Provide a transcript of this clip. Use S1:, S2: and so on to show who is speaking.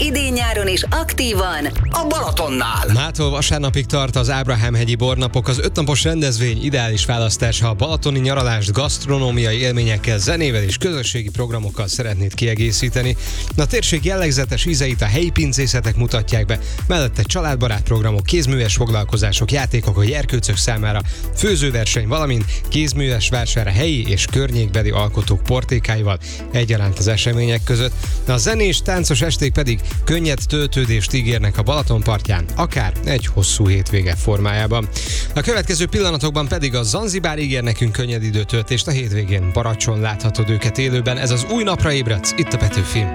S1: idén-nyáron is aktívan
S2: a Balatonnál.
S3: Mától vasárnapig tart az Ábrahám-hegyi bornapok, az 5 napos rendezvény ideális választás, ha a balatoni nyaralást gasztronómiai élményekkel, zenével és közösségi programokkal szeretnéd kiegészíteni. A térség jellegzetes ízeit a helyi pincészetek mutatják be, mellette családbarát programok, kézműves foglalkozások, játékok a gyerkőcök számára, főzőverseny, valamint kézműves vásár a helyi és környékbeli alkotók portékáival egyaránt az események között. A zenés, táncos esték pedig könnyed töltődést ígérnek a Balaton partján, akár egy hosszú hétvége formájában. A következő pillanatokban pedig a Zanzibár ígér nekünk könnyed időtöltést, a hétvégén Baracson láthatod őket élőben. Ez az Új napra ébredsz, itt a Petőfi.